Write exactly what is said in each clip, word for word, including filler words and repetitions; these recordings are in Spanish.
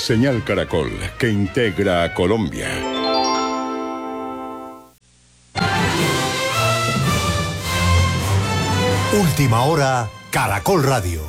Señal Caracol, que integra a Colombia. Última hora, Caracol Radio.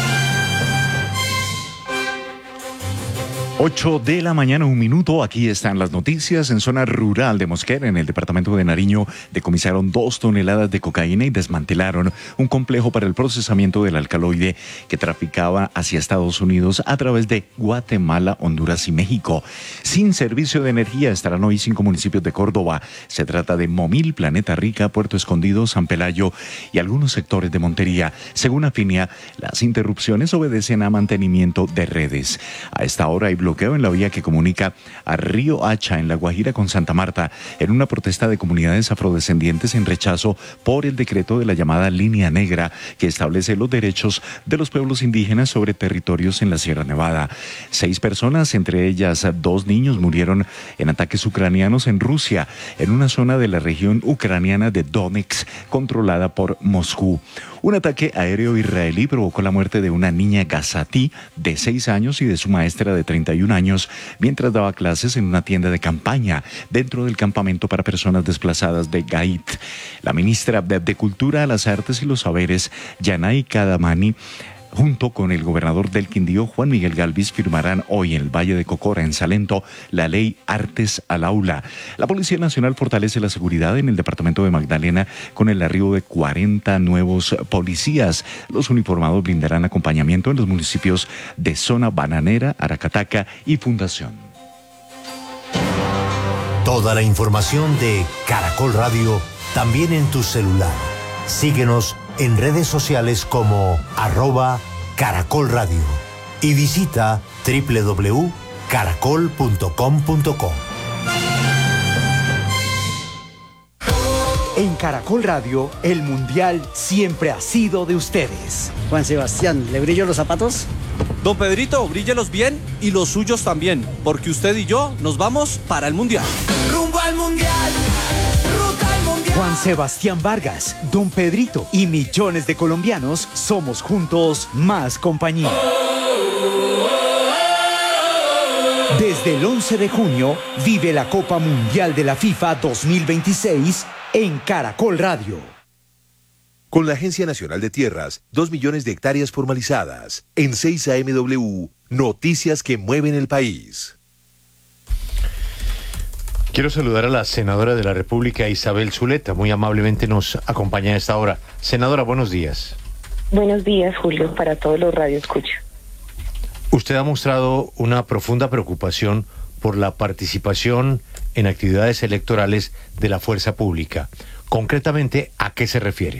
ocho de la mañana, un minuto. Aquí están las noticias. En zona rural de Mosquera, en el departamento de Nariño, decomisaron dos toneladas de cocaína y desmantelaron un complejo para el procesamiento del alcaloide que traficaba hacia Estados Unidos a través de Guatemala, Honduras y México. Sin servicio de energía estarán hoy cinco municipios de Córdoba. Se trata de Momil, Planeta Rica, Puerto Escondido, San Pelayo y algunos sectores de Montería. Según Afinia, las interrupciones obedecen a mantenimiento de redes. A esta hora hay bloqueo en la vía que comunica a Río Hacha en La Guajira con Santa Marta en una protesta de comunidades afrodescendientes en rechazo por el decreto de la llamada Línea Negra que establece los derechos de los pueblos indígenas sobre territorios en la Sierra Nevada. Seis personas, entre ellas dos niños, murieron en ataques ucranianos en Rusia, en una zona de la región ucraniana de Donetsk controlada por Moscú. Un ataque aéreo israelí provocó la muerte de una niña gazatí de seis años y de su maestra de treinta y un años mientras daba clases en una tienda de campaña dentro del campamento para personas desplazadas de Gait. La ministra de Cultura, las Artes y los Saberes, Yanay Kadamani, junto con el gobernador del Quindío, Juan Miguel Galvis, firmarán hoy en el Valle de Cocora, en Salento, la ley Artes al Aula. La Policía Nacional fortalece la seguridad en el departamento de Magdalena con el arribo de cuarenta nuevos policías. Los uniformados brindarán acompañamiento en los municipios de Zona Bananera, Aracataca y Fundación. Toda la información de Caracol Radio también en tu celular. Síguenos en redes sociales como arroba Caracol Radio y visita doble u doble u doble u punto caracol punto com punto co. En Caracol Radio, el Mundial siempre ha sido de ustedes. Juan Sebastián, ¿le brillo los zapatos? Don Pedrito, bríllelos bien y los suyos también, porque usted y yo nos vamos para el Mundial. Rumbo al Mundial, ruta al Mundial. Juan Sebastián Vargas, Don Pedrito y millones de colombianos somos juntos más compañía. Desde el once de junio, vive la Copa Mundial de la FIFA dos mil veintiséis en Caracol Radio. Con la Agencia Nacional de Tierras, dos millones de hectáreas formalizadas. En seis A M W, noticias que mueven el país. Quiero saludar a la senadora de la República, Isabel Zuleta. Muy amablemente nos acompaña a esta hora. Senadora, buenos días. Buenos días, Julio, para todos los radioescuchas. Usted ha mostrado una profunda preocupación por la participación en actividades electorales de la fuerza pública. Concretamente, ¿a qué se refiere?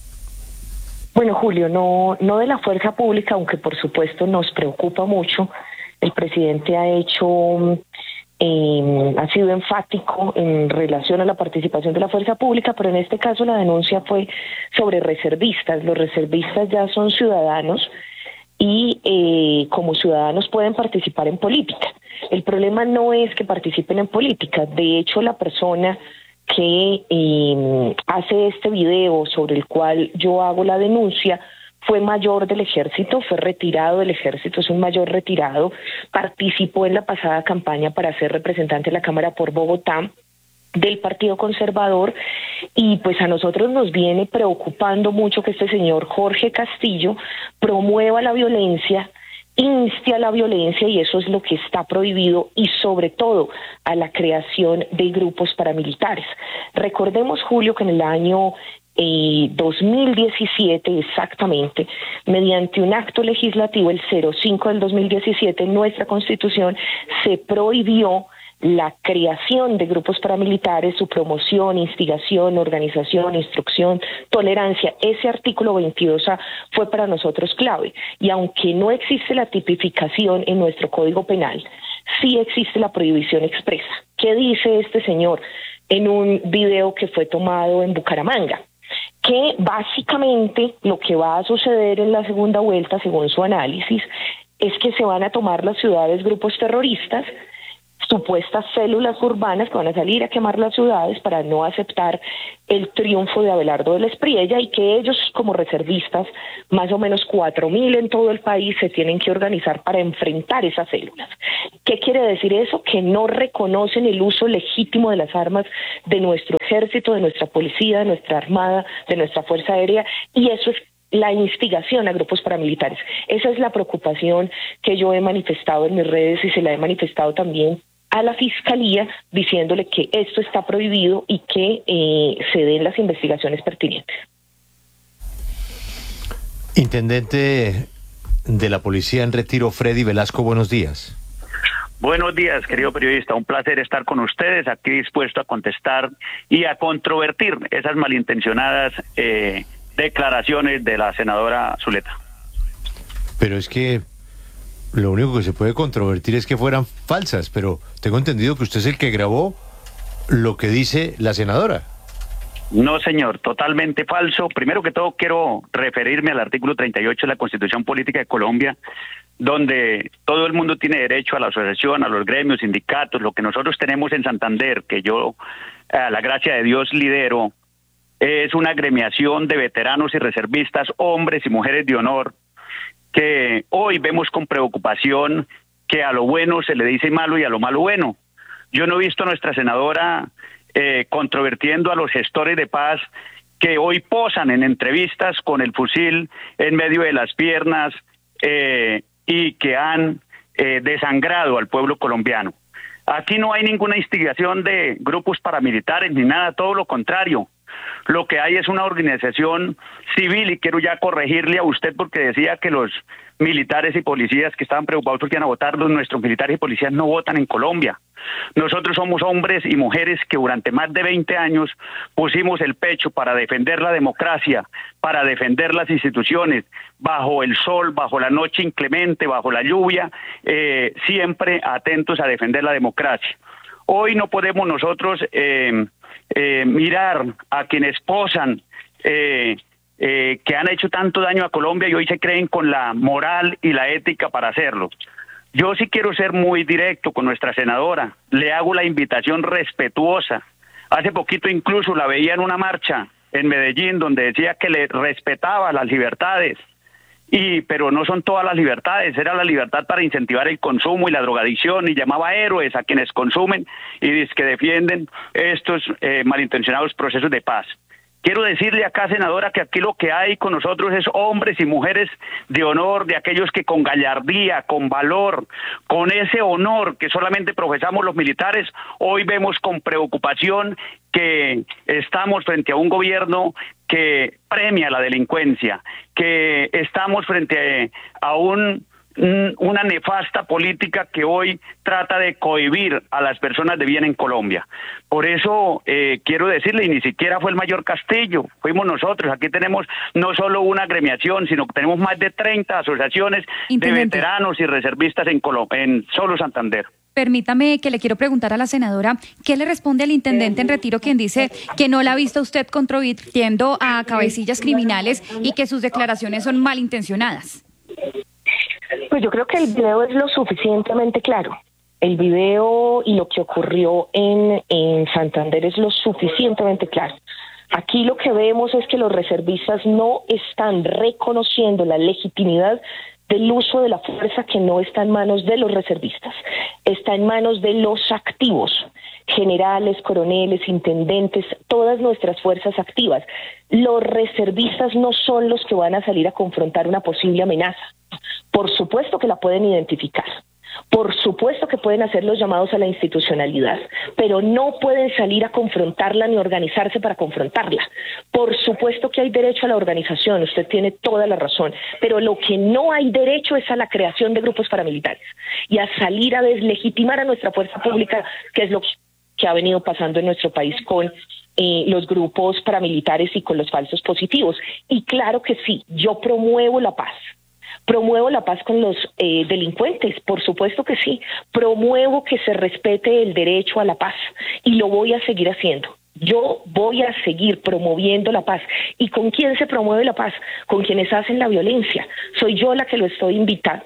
Bueno, Julio, no, no de la fuerza pública, aunque por supuesto nos preocupa mucho. El presidente ha hecho... Eh, ha sido enfático en relación a la participación de la fuerza pública, pero en este caso la denuncia fue sobre reservistas. Los reservistas ya son ciudadanos y eh, como ciudadanos pueden participar en política. El problema no es que participen en política. De hecho, la persona que eh, hace este video sobre el cual yo hago la denuncia fue mayor del ejército, fue retirado del ejército, es un mayor retirado, participó en la pasada campaña para ser representante de la Cámara por Bogotá del Partido Conservador, y pues a nosotros nos viene preocupando mucho que este señor Jorge Castillo promueva la violencia, inste a la violencia, y eso es lo que está prohibido, y sobre todo a la creación de grupos paramilitares. Recordemos, Julio, que en el año Eh, dos mil diecisiete exactamente, mediante un acto legislativo, el cero cinco del dos mil diecisiete, en nuestra Constitución se prohibió la creación de grupos paramilitares, su promoción, instigación, organización, instrucción, tolerancia. Ese artículo veintidós A fue para nosotros clave, y aunque no existe la tipificación en nuestro Código Penal, sí existe la prohibición expresa. ¿Qué dice este señor en un video que fue tomado en Bucaramanga? Que básicamente lo que va a suceder en la segunda vuelta, según su análisis, es que se van a tomar las ciudades grupos terroristas, supuestas células urbanas que van a salir a quemar las ciudades para no aceptar el triunfo de Abelardo de la Espriella, y que ellos, como reservistas, más o menos cuatro mil en todo el país, se tienen que organizar para enfrentar esas células. ¿Qué quiere decir eso? Que no reconocen el uso legítimo de las armas de nuestro ejército, de nuestra policía, de nuestra armada, de nuestra fuerza aérea, y eso es la instigación a grupos paramilitares. Esa es la preocupación que yo he manifestado en mis redes, y se la he manifestado también a la Fiscalía, diciéndole que esto está prohibido y que eh, se den las investigaciones pertinentes. Intendente de la Policía en Retiro, Freddy Velasco, buenos días. Buenos días, querido periodista. Un placer estar con ustedes, aquí dispuesto a contestar y a controvertir esas malintencionadas eh, declaraciones de la senadora Zuleta. Pero es que lo único que se puede controvertir es que fueran falsas, pero tengo entendido que usted es el que grabó lo que dice la senadora. No, señor, totalmente falso. Primero que todo, quiero referirme al artículo treinta y ocho de la Constitución Política de Colombia, donde todo el mundo tiene derecho a la asociación, a los gremios, sindicatos. Lo que nosotros tenemos en Santander, que yo, a la gracia de Dios, lidero, es una agremiación de veteranos y reservistas, hombres y mujeres de honor, que hoy vemos con preocupación que a lo bueno se le dice malo y a lo malo bueno. Yo no he visto a nuestra senadora eh, controvertiendo a los gestores de paz que hoy posan en entrevistas con el fusil en medio de las piernas eh, y que han eh, desangrado al pueblo colombiano. Aquí no hay ninguna instigación de grupos paramilitares ni nada, todo lo contrario. Lo que hay es una organización civil, y quiero ya corregirle a usted porque decía que los militares y policías que estaban preocupados porque iban a votar, los nuestros militares y policías no votan en Colombia. Nosotros somos hombres y mujeres que durante más de veinte años pusimos el pecho para defender la democracia, para defender las instituciones, bajo el sol, bajo la noche inclemente, bajo la lluvia, eh, siempre atentos a defender la democracia. Hoy no podemos nosotros eh, eh, mirar a quienes posan eh, eh, que han hecho tanto daño a Colombia y hoy se creen con la moral y la ética para hacerlo. Yo sí quiero ser muy directo con nuestra senadora. Le hago la invitación respetuosa. Hace poquito incluso la veía en una marcha en Medellín donde decía que le respetaba las libertades. Y pero no son todas las libertades, era la libertad para incentivar el consumo y la drogadicción, y llamaba héroes a quienes consumen y dice que defienden estos eh, malintencionados procesos de paz. Quiero decirle acá, senadora, que aquí lo que hay con nosotros es hombres y mujeres de honor, de aquellos que con gallardía, con valor, con ese honor que solamente profesamos los militares, hoy vemos con preocupación que estamos frente a un gobierno que premia la delincuencia, que estamos frente a un una nefasta política que hoy trata de cohibir a las personas de bien en Colombia. Por eso eh, quiero decirle, y ni siquiera fue el Mayor Castillo, fuimos nosotros. Aquí tenemos no solo una agremiación, sino que tenemos más de treinta asociaciones Intendente. de veteranos y reservistas en, Colo en solo Santander. Permítame que le quiero preguntar a la senadora, ¿qué le responde al intendente en retiro quien dice que no la ha visto usted contribuyendo a cabecillas criminales y que sus declaraciones son malintencionadas? Pues yo creo que el video es lo suficientemente claro. El video y lo que ocurrió en, en Santander es lo suficientemente claro. Aquí lo que vemos es que los reservistas no están reconociendo la legitimidad del uso de la fuerza, que no está en manos de los reservistas, está en manos de los activos, generales, coroneles, intendentes, todas nuestras fuerzas activas. Los reservistas no son los que van a salir a confrontar una posible amenaza. Por supuesto que la pueden identificar, por supuesto que pueden hacer los llamados a la institucionalidad, pero no pueden salir a confrontarla ni organizarse para confrontarla. Por supuesto que hay derecho a la organización, usted tiene toda la razón, pero lo que no hay derecho es a la creación de grupos paramilitares y a salir a deslegitimar a nuestra fuerza pública, que es lo que ha venido pasando en nuestro país con eh, los grupos paramilitares y con los falsos positivos. Y claro que sí, yo promuevo la paz. Promuevo la paz con los eh, delincuentes, por supuesto que sí. Promuevo que se respete el derecho a la paz y lo voy a seguir haciendo. Yo voy a seguir promoviendo la paz. ¿Y con quién se promueve la paz? Con quienes hacen la violencia. Soy yo la que lo estoy invitando.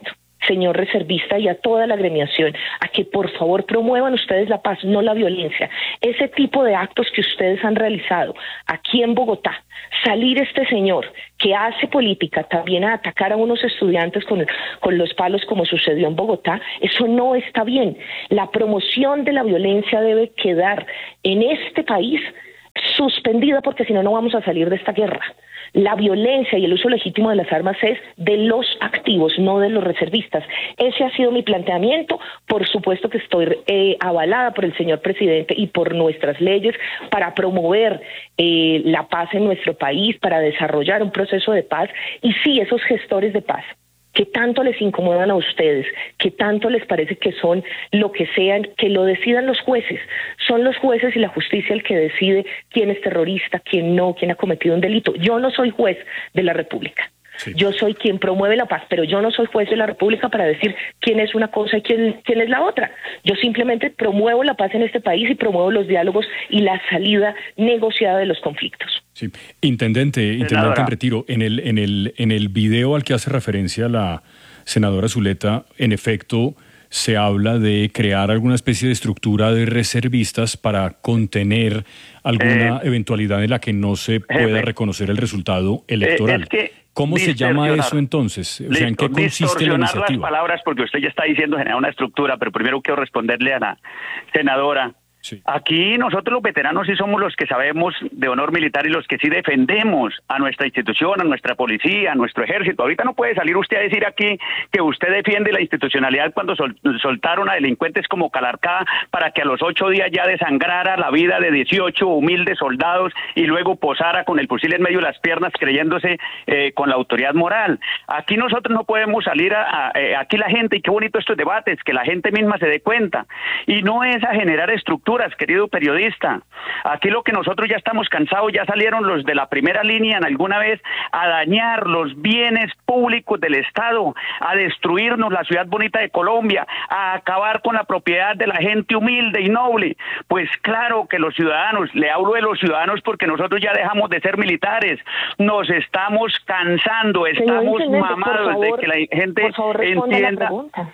señor reservista, y a toda la agremiación, a que por favor promuevan ustedes la paz, no la violencia. Ese tipo de actos que ustedes han realizado aquí en Bogotá, salir este señor que hace política también a atacar a unos estudiantes con, con los palos como sucedió en Bogotá, eso no está bien. La promoción de la violencia debe quedar en este país suspendida, porque si no, no vamos a salir de esta guerra. La violencia y el uso legítimo de las armas es de los activos, no de los reservistas. Ese ha sido mi planteamiento. Por supuesto que estoy eh, avalada por el señor presidente y por nuestras leyes para promover eh, la paz en nuestro país, para desarrollar un proceso de paz. Y sí, esos gestores de paz que tanto les incomodan a ustedes, que tanto les parece que son lo que sean, que lo decidan los jueces. Son los jueces y la justicia el que decide quién es terrorista, quién no, quién ha cometido un delito. Yo no soy juez de la República. Sí. Yo soy quien promueve la paz, pero yo no soy juez de la República para decir quién es una cosa y quién, quién es la otra. Yo simplemente promuevo la paz en este país y promuevo los diálogos y la salida negociada de los conflictos. Sí, intendente, intendente en retiro, en el, en el, en el video al que hace referencia la senadora Zuleta, en efecto, se habla de crear alguna especie de estructura de reservistas para contener alguna eh, eventualidad en la que no se pueda eh, reconocer el resultado electoral. Eh, es que ¿Cómo se llama eso entonces? O sea, ¿en qué consiste la iniciativa? Las palabras, porque usted ya está diciendo generar una estructura, pero primero quiero responderle a la senadora. Sí. Aquí nosotros los veteranos sí somos los que sabemos de honor militar y los que sí defendemos a nuestra institución, a nuestra policía, a nuestro ejército. Ahorita no puede salir usted a decir aquí que usted defiende la institucionalidad cuando sol, soltaron a delincuentes como Calarcá para que a los ocho días ya desangrara la vida de dieciocho humildes soldados y luego posara con el fusil en medio de las piernas creyéndose eh, con la autoridad moral. Aquí nosotros no podemos salir a, a eh, aquí la gente, y qué bonito estos debates, que la gente misma se dé cuenta, y no es a generar estructuras, querido periodista. Aquí lo que nosotros ya estamos cansados, ya salieron los de la primera línea en alguna vez a dañar los bienes públicos del Estado, a destruirnos la ciudad bonita de Colombia, a acabar con la propiedad de la gente humilde y noble. Pues claro que los ciudadanos, le hablo de los ciudadanos porque nosotros ya dejamos de ser militares, nos estamos cansando, estamos mamados de que la gente entienda.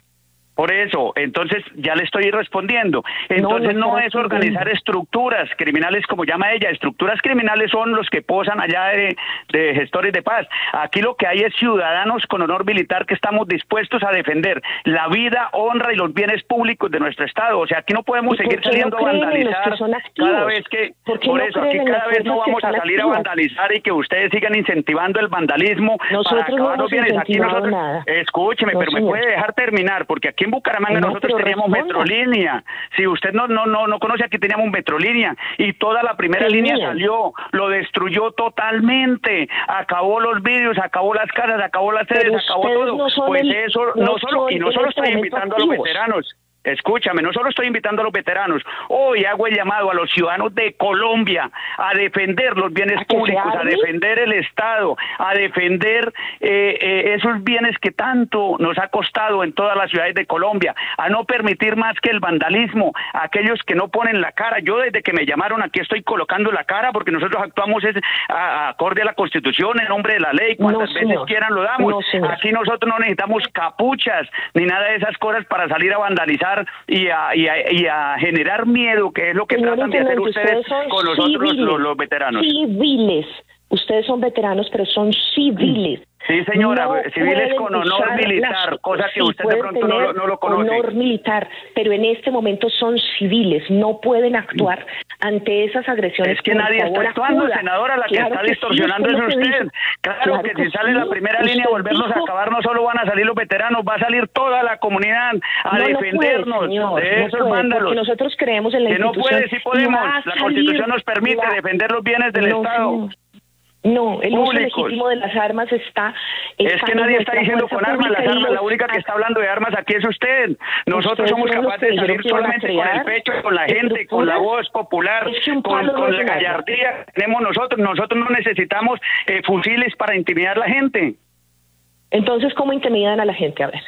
Por eso, entonces ya le estoy respondiendo. Entonces no, no, no es organizar estructuras criminales como llama ella. Estructuras criminales son los que posan allá de, de gestores de paz. Aquí lo que hay es ciudadanos con honor militar que estamos dispuestos a defender la vida, honra y los bienes públicos de nuestro Estado. O sea, aquí no podemos seguir saliendo no a vandalizar cada vez que... Por, por no eso, aquí cada vez no vamos a salir activas? a vandalizar y que ustedes sigan incentivando el vandalismo. Nosotros para acabar no los bienes. Aquí nosotros, nada. Escúcheme, no, pero señor. me puede dejar terminar, porque aquí en Bucaramanga no, nosotros teníamos responda. Metrolínea. Si usted no no no no conoce, aquí teníamos Metrolínea y toda la primera sí, línea mía. salió, lo destruyó totalmente, acabó los vídeos, acabó las casas, acabó las sedes, acabó todo. No pues el, eso no, no solo y no solo estoy invitando activos. a los veteranos. Escúchame, no solo estoy invitando a los veteranos, hoy hago el llamado a los ciudadanos de Colombia a defender los bienes públicos, a defender el Estado, a defender eh, eh, esos bienes que tanto nos ha costado en todas las ciudades de Colombia, a no permitir más que el vandalismo, a aquellos que no ponen la cara. Yo desde que me llamaron aquí estoy colocando la cara porque nosotros actuamos es, a, a, acorde a la Constitución, en nombre de la ley, cuantas no, veces quieran lo damos. No, aquí nosotros no necesitamos capuchas ni nada de esas cosas para salir a vandalizar Y a, y, a, y a generar miedo, que es lo que Señor, tratan de hacer ustedes, ustedes con nosotros civiles, los, los veteranos. Civiles, ustedes son veteranos, pero son civiles. Sí, señora, no civiles con honor militar, las, cosa que sí, usted de pronto no lo, no lo conoce. Honor militar, pero en este momento son civiles, no pueden actuar ante esas agresiones. Es que nadie está actuando, acuda. senadora, la que claro está que distorsionando sí, es usted. Claro, claro que, que si sale sí, la primera línea a volvernos dijo, a acabar, no solo van a salir los veteranos, va a salir toda la comunidad a no, defendernos no puede, señor, de esos no puede, vándalos. Nosotros creemos en la que institución. Que no puede, sí podemos, la Constitución nos permite la... defender los bienes del no, Estado. Señor. No, el uso legítimo de las armas está... está es que nadie está diciendo con armas las armas, la única que está hablando de armas aquí es usted. Nosotros somos capaces de salir solamente con el pecho, con la gente, con la voz popular, con, con la gallardía que tenemos nosotros. Nosotros no necesitamos eh, fusiles para intimidar a la gente. Entonces, ¿cómo intimidan a la gente? A ver.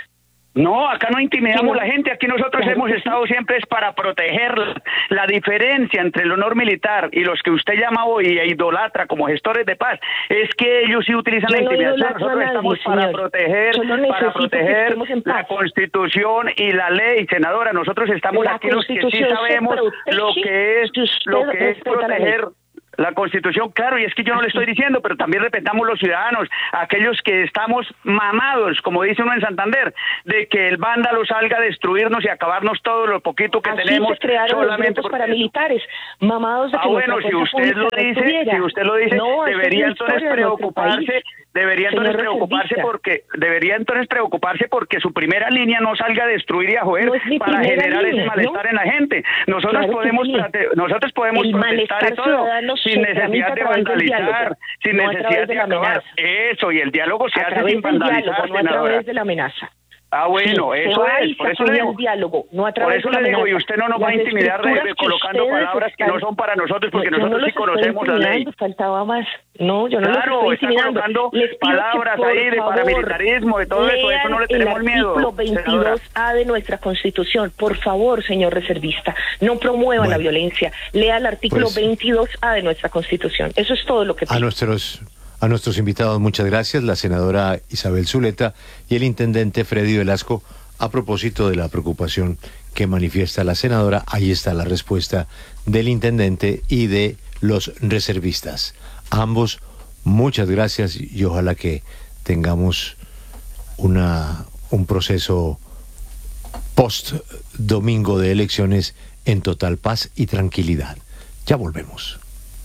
No, acá no intimidamos Sí, a la gente, aquí nosotros claro hemos que sí. estado siempre es para protegerla. La diferencia entre el honor militar y los que usted llama hoy e idolatra como gestores de paz es que ellos sí utilizan Yo la no intimidación. idolatro a Nosotros nadie, estamos para señor. proteger, Solo para necesito que proteger estemos en la paz. Constitución y la ley, senadora. Nosotros estamos La aquí los que sí Constitución se sabemos lo protege que es si usted lo que es respeta la ley. proteger. La Constitución, claro, y es que yo no le estoy diciendo, pero también respetamos los ciudadanos, aquellos que estamos mamados, como dice uno en Santander, de que el vándalo salga a destruirnos y acabarnos todo lo poquito que Así tenemos se crearon los solamente grupos porque... paramilitares, mamados de que Ah, bueno, nuestra si fuerza usted lo pública no dice, estuviera. si usted lo dice, No, esa es debería la entonces historia de nuestro preocuparse, país. debería entonces Señor preocuparse reservista. porque, debería entonces preocuparse porque su primera línea no salga a destruir y a joder No es mi para primera generar línea, ese malestar ¿no? en la gente. Nosotros Claro que podemos, sí. trate- nosotros podemos El protestar y malestar todo, ciudadano sin se necesidad tramita de a través del vandalizar, diálogo, sin no a necesidad través de de la acabar. amenaza. Eso, y el diálogo se A hace través sin del diálogo, vandalizar, no a senadora. través de la amenaza. Ah, bueno, Sí, eso se va es, y por se eso le apoya digo. el diálogo, no a Por través eso de la le digo, y amenaza. usted no nos va a Las intimidar de- de estructuras que colocando ustedes palabras que están- no son para nosotros, porque Yo no nosotros los sí estoy conocemos la ley. intimidando, faltaba más. No, yo no Claro, los estoy está intimidando. colocando Les pido que, palabras por ahí de favor, paramilitarismo, de todo eso, eso no le tenemos lean miedo, el artículo veintidós A de nuestra Constitución. Por favor, señor reservista, no promueva Bueno. la violencia. Lea el artículo Pues- veintidós A de nuestra Constitución. Eso es todo lo que A pido. nuestros, a nuestros invitados, muchas gracias, la senadora Isabel Zuleta y el intendente Freddy Velasco. A propósito de la preocupación que manifiesta la senadora, ahí está la respuesta del intendente y de los reservistas. Ambos, muchas gracias y ojalá que tengamos una, un proceso post domingo de elecciones en total paz y tranquilidad. Ya volvemos.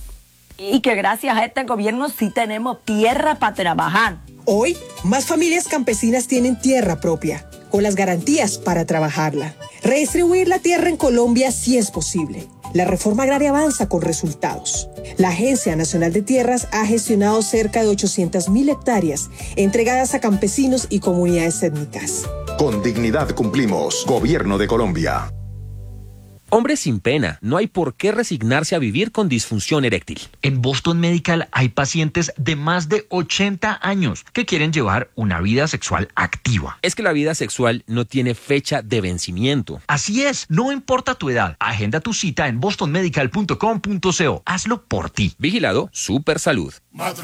Y que gracias a este gobierno sí tenemos tierra para trabajar. Hoy, más familias campesinas tienen tierra propia, con las garantías para trabajarla. Redistribuir la tierra en Colombia sí es posible. La reforma agraria avanza con resultados. La Agencia Nacional de Tierras ha gestionado cerca de ochocientas mil hectáreas entregadas a campesinos y comunidades étnicas. Con dignidad cumplimos. Gobierno de Colombia. Hombres sin pena, no hay por qué resignarse a vivir con disfunción eréctil. En Boston Medical hay pacientes de más de ochenta años que quieren llevar una vida sexual activa. Es que la vida sexual no tiene fecha de vencimiento. Así es, no importa tu edad. Agenda tu cita en boston medical punto com punto co. Hazlo por ti. Vigilado Super Salud.